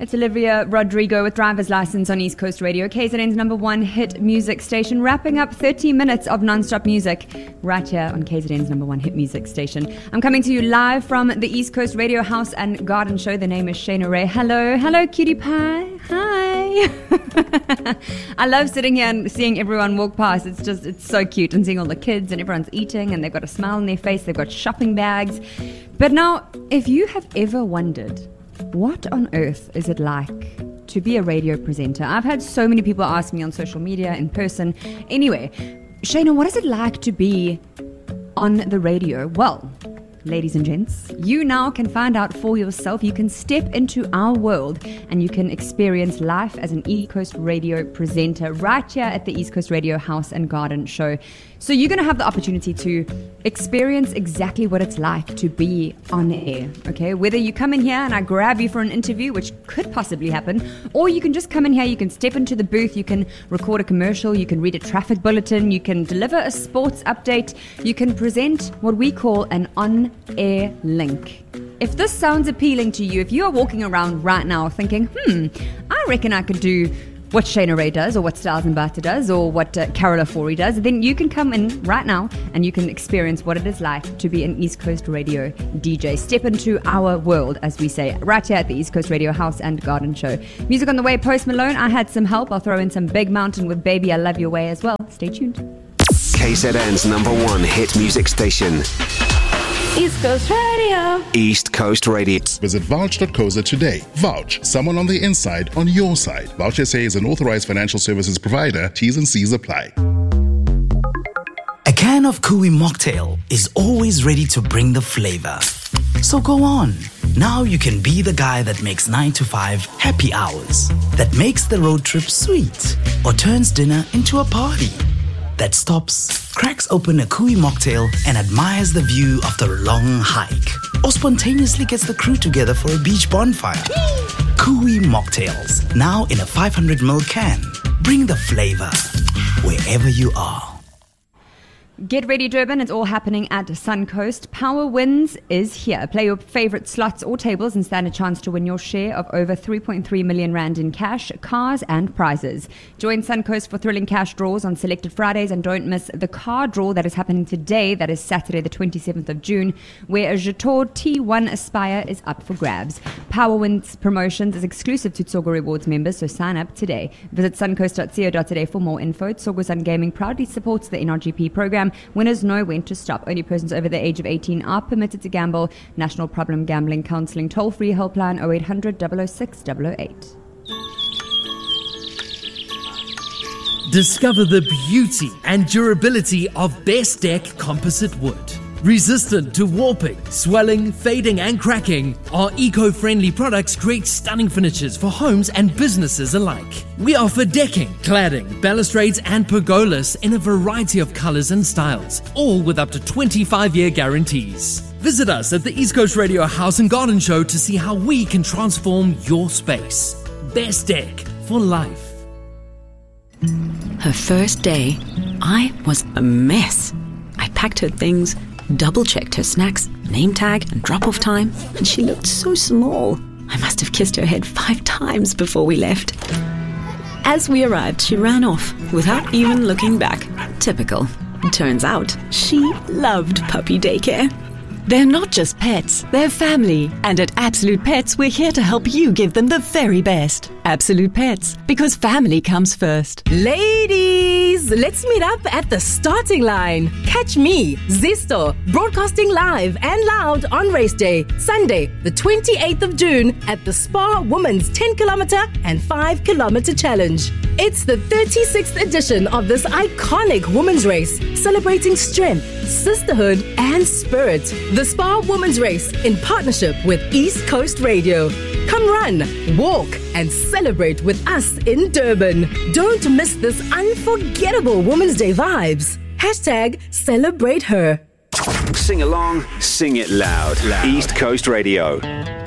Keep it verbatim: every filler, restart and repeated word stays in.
It's Olivia Rodrigo with Driver's License on East Coast Radio, K Z N's number one hit music station, wrapping up thirty minutes of non-stop music right here on K Z N's number one hit music station. I'm coming to you live from the East Coast Radio House and Garden Show. The name is Shayna Ray. Hello, hello, cutie pie. Hi. I love sitting here and seeing everyone walk past. It's just, it's so cute, and seeing all the kids and everyone's eating and they've got a smile on their face. They've got shopping bags. But now, if you have ever wondered, what on earth is it like to be a radio presenter? I've had so many people ask me on social media, in person. Anyway, Shayna, what is it like to be on the radio? Well, ladies and gents, you now can find out for yourself. You can step into our world and you can experience life as an East Coast Radio presenter right here at the East Coast Radio House and Garden Show. So you're going to have the opportunity to experience exactly what it's like to be on air, okay? Whether you come in here and I grab you for an interview, which could possibly happen, or you can just come in here, you can step into the booth, you can record a commercial, you can read a traffic bulletin, you can deliver a sports update, you can present what we call an on-air link. If this sounds appealing to you, if you are walking around right now thinking, hmm, I reckon I could do what Shayna Ray does, or what Styles and Bata does, or what uh, Carola Forey does, then you can come in right now and you can experience what it is like to be an East Coast Radio D J. Step into our world, as we say, right here at the East Coast Radio House and Garden Show. Music on the way, Post Malone. I had some help. I'll throw in some Big Mountain with Baby I Love Your Way as well. Stay tuned. K Z N's number one hit music station. East Coast Radio. East Coast Radio. Visit vouch dot co dot za today. Vouch, someone on the inside on your side. Vouch S A is an authorized financial services provider. T's and C's apply. A can of Kui mocktail is always ready to bring the flavor. So go on. Now you can be the guy that makes nine to five happy hours, that makes the road trip sweet, or turns dinner into a party, that stops, cracks open a Kui mocktail and admires the view after a long hike, or spontaneously gets the crew together for a beach bonfire. Kui mocktails, now in a five hundred milliliter can. Bring the flavor wherever you are. Get ready, Durban. It's all happening at Suncoast. Power Wins is here. Play your favorite slots or tables and stand a chance to win your share of over three point three million rand in cash, cars and prizes. Join Suncoast for thrilling cash draws on selected Fridays, and don't miss the car draw that is happening today. That is Saturday the twenty-seventh of June, where a Jetour T one Aspire is up for grabs. Power Wins promotions is exclusive to Tsogo Rewards members, so sign up today. Visit suncoast dot co dot za for more info. Tsogo Sun Gaming proudly supports the N R G P program. Winners know when to stop. Only persons over the age of eighteen are permitted to gamble. National Problem Gambling Counselling toll-free helpline oh eight hundred, double oh six, double oh eight. Discover the beauty and durability of Best Deck composite wood. Resistant to warping, swelling, fading and cracking, our eco-friendly products create stunning finishes for homes and businesses alike. We offer decking, cladding, balustrades and pergolas in a variety of colors and styles, all with up to twenty-five year guarantees. Visit us at the East Coast Radio House and Garden Show to see how we can transform your space. Best Deck for life. Her first day, I was a mess. I packed her things, double-checked her snacks, name tag and drop-off time, and she looked so small. I must have kissed her head five times before we left. As we arrived, she ran off without even looking back. Typical. Turns out, she loved puppy daycare. They're not just pets, they're family. And at Absolute Pets, we're here to help you give them the very best. Absolute Pets, because family comes first. Ladies, let's meet up at the starting line. Catch me, Zesto, broadcasting live and loud on race day, Sunday, the twenty-eighth of June at the Spa Women's ten kilometer and five kilometer challenge. It's the thirty-sixth edition of this iconic women's race, celebrating strength, sisterhood, and spirit. The Spa Women's Race in partnership with East Coast Radio. Come run, walk, and celebrate with us in Durban. Don't miss this unforgettable Women's Day vibes. Hashtag celebrate her. Sing along, sing it loud. loud. East Coast Radio.